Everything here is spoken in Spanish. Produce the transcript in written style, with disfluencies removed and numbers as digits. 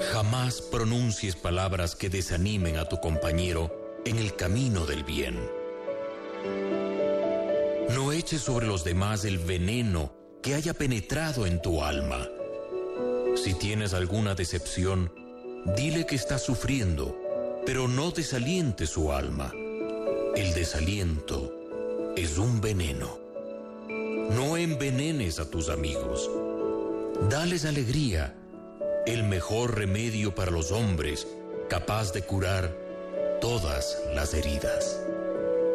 Jamás pronuncies palabras que desanimen a tu compañero en el camino del bien. No eches sobre los demás el veneno que haya penetrado en tu alma. Si tienes alguna decepción, dile que estás sufriendo, pero no desalientes su alma. El desaliento es un veneno. No envenenes a tus amigos. Dales alegría, el mejor remedio para los hombres, capaz de curar todas las heridas.